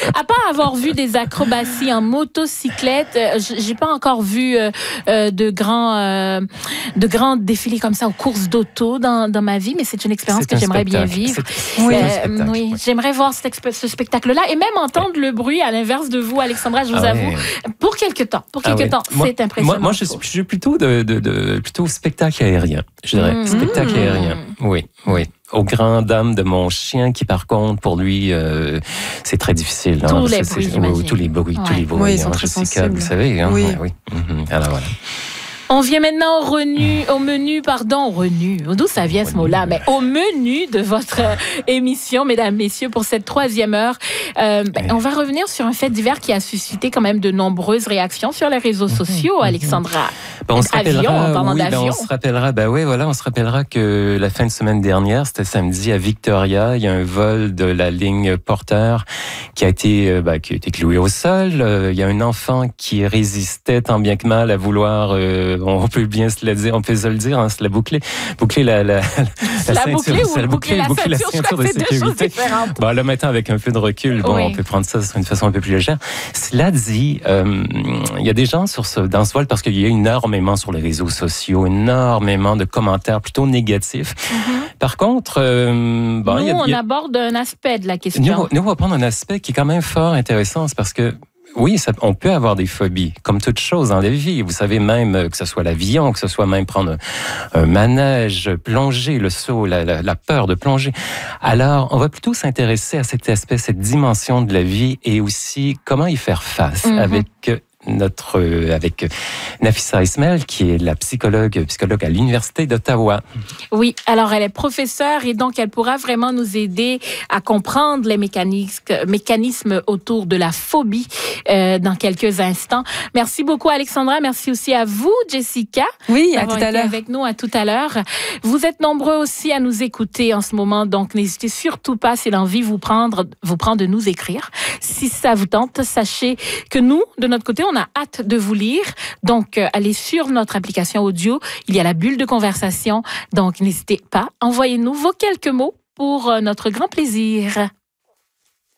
À part avoir vu des acrobaties en motocyclette, j'ai pas encore vu de grands défilés comme ça aux courses d'auto dans ma vie, mais c'est une expérience que j'aimerais bien vivre. Oui, j'aimerais voir ce spectacle-là et même entendre le bruit à l'inverse de vous, Alexandra, je vous avoue, pour quelque temps. C'est impressionnant. Moi, je suis plutôt plutôt spectacle aérien, je dirais. Spectacle aérien, oui. Aux grandes dames de mon chien qui, par contre, pour lui, c'est très difficile. Tous les bruits, Oui, ils sont très sensibles. Vous savez. Hein? Oui. Alors voilà. On vient maintenant au menu, d'où ça vient ce mot-là, mais au menu de votre émission, mesdames, messieurs, pour cette 3e heure. On va revenir sur un fait divers qui a suscité quand même de nombreuses réactions sur les réseaux sociaux, Alexandra. On se rappellera d'avion. On se rappellera que la fin de semaine dernière, c'était samedi à Victoria, il y a un vol de la ligne Porter qui a été cloué au sol. Il y a un enfant qui résistait tant bien que mal à vouloir on peut bien se le dire, se la boucler la ceinture de sécurité. Bon, là, maintenant, avec un peu de recul, on peut prendre ça d'une façon un peu plus légère. Cela dit, il y a des gens dans ce vol, parce qu'il y a énormément sur les réseaux sociaux, énormément de commentaires plutôt négatifs. Par contre, on aborde un aspect de la question. Nous, on va prendre un aspect qui est quand même fort intéressant, c'est parce que oui, on peut avoir des phobies, comme toute chose dans la vie. Vous savez, même que ce soit l'avion, que ce soit même prendre un manège, plonger, le saut, la peur de plonger. Alors, on va plutôt s'intéresser à cette cette dimension de la vie et aussi comment y faire face avec Nafissa Ismail, qui est la psychologue à l'Université d'Ottawa. Oui, alors elle est professeure et donc elle pourra vraiment nous aider à comprendre les mécanismes autour de la phobie dans quelques instants. Merci beaucoup, Alexandra. Merci aussi à vous, Jessica. Oui, à tout à l'heure. Avec nous à tout à l'heure. Vous êtes nombreux aussi à nous écouter en ce moment, donc n'hésitez surtout pas, si l'envie vous prend de nous écrire. Si ça vous tente, sachez que nous, de notre côté, on a hâte de vous lire. Donc, allez sur notre application audio. Il y a la bulle de conversation. Donc, n'hésitez pas. Envoyez-nous vos quelques mots pour notre grand plaisir.